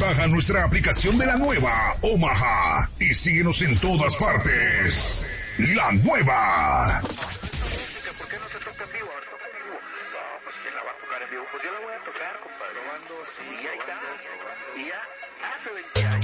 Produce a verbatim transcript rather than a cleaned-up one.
Baja nuestra aplicación de la nueva Omaha y síguenos en todas partes. La nueva. ¿Por qué no se toca en vivo? A ver, toca en vivo. No, pues ¿quién la va a tocar en vivo? Pues yo la voy a tocar, compadre. Probando, sí, Y ahí está. probando, probando. Y ya hace veinte años.